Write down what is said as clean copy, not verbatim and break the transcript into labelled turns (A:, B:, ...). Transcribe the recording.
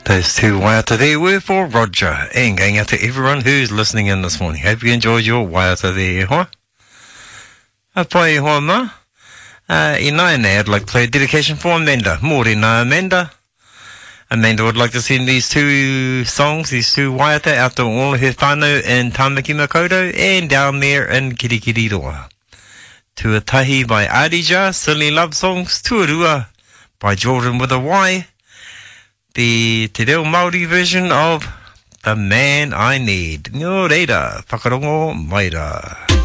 A: Those two waiata there were for Roger, and going out to everyone who's listening in this morning. Hope you enjoyed your waiata there, hoa? Pai hoa ma. I'd like to play a dedication for Amanda. Morena Amanda. Amanda would like to send these two songs, these two waiata, out to all of her whānau in Tāmaki Makaurau and down there in Kirikiriroa. Tuatahi by Adija, Silly Love Songs, Tuarua by Jordan with a Y. The Te Reo Māori version of The Man I Need. Nō reira, whakarongo mai rā.